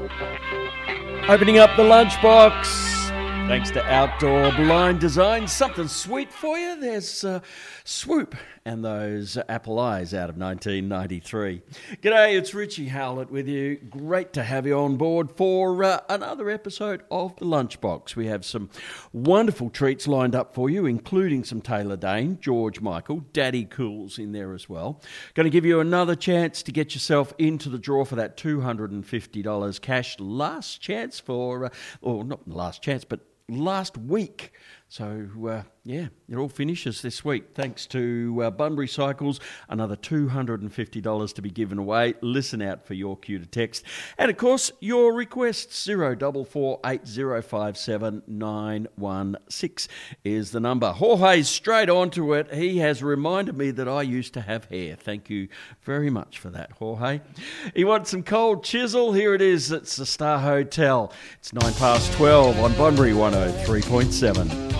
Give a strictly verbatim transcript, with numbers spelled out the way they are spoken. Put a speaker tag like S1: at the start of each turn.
S1: Opening up the lunchbox. Thanks to Outdoor Blind Design. Something sweet for you. There's uh, Swoop and those Apple Eyes out of nineteen ninety-three. G'day, it's Richie Howlett with you. Great to have you on board for uh, another episode of the Lunchbox. We have some wonderful treats lined up for you, including some Taylor Dane, George Michael, Daddy Cool's in there as well. Going to give you another chance to get yourself into the draw for that two hundred fifty dollars cash. Last chance for, uh, or not last chance, but last week. So, uh, yeah, it all finishes this week. Thanks to uh, Bunbury Cycles, another two hundred fifty dollars to be given away. Listen out for your cue to text. And, of course, your requests. zero four four eight zero five seven nine one six is the number. Jorge's straight onto it. He has reminded me that I used to have hair. Thank you very much for that, Jorge. He wants some cold chisel. Here it is. It's the Star Hotel. It's nine past twelve on Bunbury one oh three point seven.